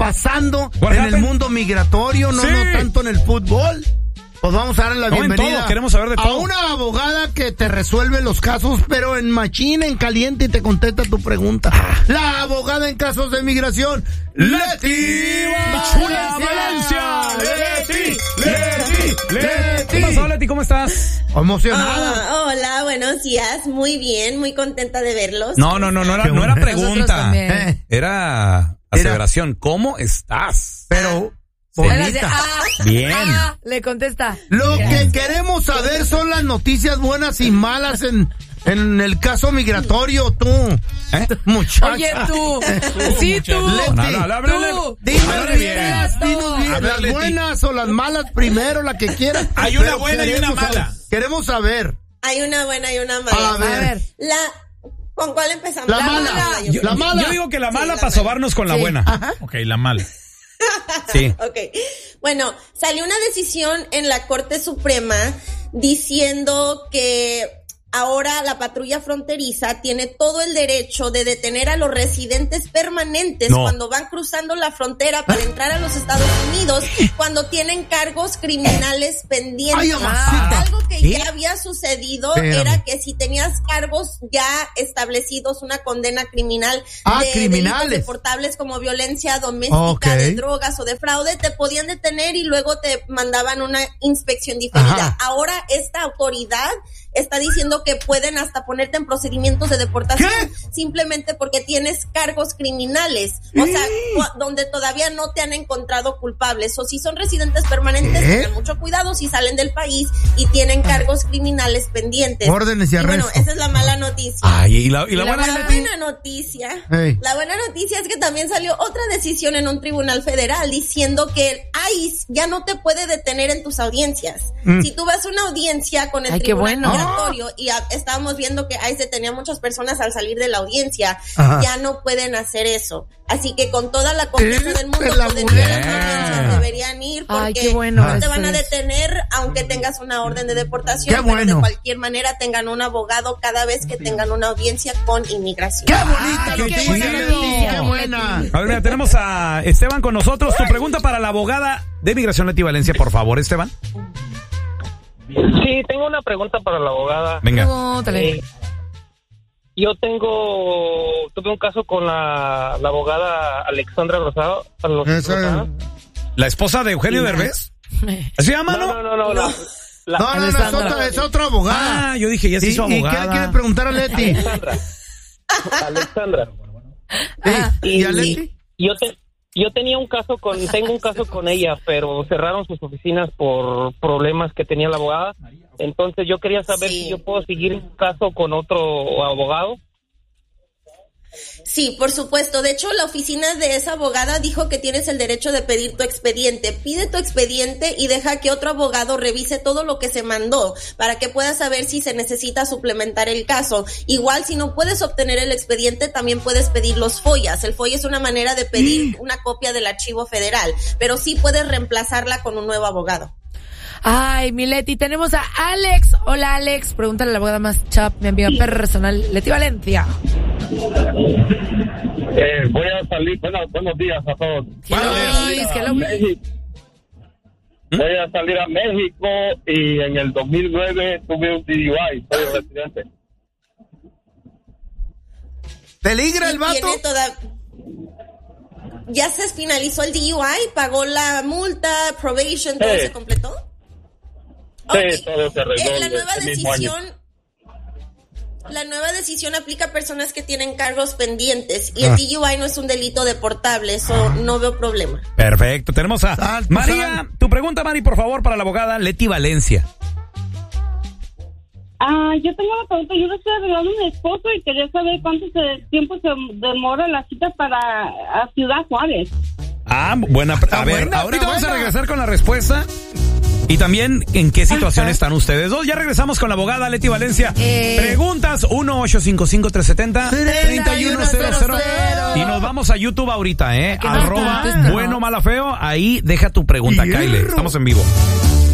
pasando en el mundo migratorio, no tanto en el fútbol. Pues vamos a darle la bienvenida en todo, queremos saber de todo. A una abogada que te resuelve los casos, pero en machina, en caliente, y te contesta tu pregunta. La abogada en casos de migración, Leti Valencia. Leti. ¿Qué pasó, Leti? ¿Cómo estás? Emocionada. Hola, buenos días. Muy bien, muy contenta de verlos. No era pregunta. Era aseveración. ¿Cómo estás? Pero... bien. Le contesta. Lo que queremos saber son las noticias buenas y malas en el caso migratorio, tú. Muchacha. Oye, tú. Sí, tú. Tú. Dinos las buenas o las malas primero, la que quieras. Hay una buena y una mala. Queremos saber. Hay una buena y una mala. A ver. ¿Con cuál empezamos? La mala. La mala. Yo digo que la mala para sobarnos con la buena. Ajá. Ok, la mala. Sí. Ok. Bueno, salió una decisión en la Corte Suprema diciendo que ahora la patrulla fronteriza tiene todo el derecho de detener a los residentes permanentes cuando van cruzando la frontera para entrar a los Estados Unidos cuando tienen cargos criminales pendientes. Algo que ya había sucedido era que si tenías cargos ya establecidos, una condena criminal de delitos deportables como violencia doméstica, de drogas o de fraude, te podían detener y luego te mandaban una inspección diferida. Ahora esta autoridad está diciendo que pueden hasta ponerte en procedimientos de deportación simplemente porque tienes cargos criminales, o sea, donde todavía no te han encontrado culpables. O si son residentes permanentes, tengan mucho cuidado si salen del país y tienen cargos criminales pendientes. Órdenes y arresto. Bueno, esa es la mala noticia. Ay, y la buena noticia. La buena noticia es que también salió otra decisión en un tribunal federal diciendo que el ICE ya no te puede detener en tus audiencias. Si tú vas a una audiencia con el tribunal migratorio y estábamos viendo que ICE detenía muchas personas al salir de la audiencia, ya no pueden hacer eso. Así que con toda la confianza del mundo las audiencias deberían ir porque no te van a detener aunque tengas una orden de deportación. Pero de cualquier manera tengan un abogado cada vez que tengan una audiencia con inmigración. ¡Qué bonita noticia! ¡Qué buena! A ver, mira, tenemos a Esteban con nosotros. Tu pregunta para la abogada de migración Leti Valencia, por favor, Esteban. Sí, tengo una pregunta para la abogada. Venga. Yo tuve un caso con la abogada Alexandra Rosado. ¿La esposa de Eugenio Derbez? ¿Se llama, no? No, es otra abogada. Yo dije, ya se hizo abogada. ¿Y qué le quiere preguntar a Leti? Alexandra. ¿Y a Leti? Tengo un caso con ella, pero cerraron sus oficinas por problemas que tenía la abogada. Entonces yo quería saber si yo puedo seguir un caso con otro abogado. Sí, por supuesto. De hecho, la oficina de esa abogada dijo que tienes el derecho de pedir tu expediente. Pide tu expediente y deja que otro abogado revise todo lo que se mandó para que puedas saber si se necesita suplementar el caso. Igual, si no puedes obtener el expediente, también puedes pedir los FOIAs. El FOIA es una manera de pedir una copia del archivo federal, pero sí puedes reemplazarla con un nuevo abogado. Ay, mi Leti, tenemos a Alex. Hola, Alex. Pregúntale a la abogada más chap, mi amiga personal, Leti Valencia. Voy a salir, buenos días a todos. Voy a salir a México y en el 2009 tuve un DUI, soy residente. ¿Peligra el vato? ¿Ya se finalizó el DUI? ¿Pagó la multa, probation, todo se completó? Sí, todo se arregló. La nueva decisión aplica a personas que tienen cargos pendientes y el DUI no es un delito deportable, eso no veo problema. Perfecto, tenemos a María. Tu pregunta, Mari, por favor, para la abogada Leti Valencia. Yo tengo una pregunta. Yo le estoy arreglando a mi esposo y quería saber cuánto tiempo se demora la cita para a Ciudad Juárez. Buena. A ver, ahorita vamos a regresar con la respuesta. Y también, ¿en qué situación están ustedes dos? Ya regresamos con la abogada Leti Valencia. Preguntas 1-855-370-3100. Y nos vamos a YouTube ahorita, @bueno, mala, feo. Ahí deja tu pregunta, Kyle. Estamos en vivo.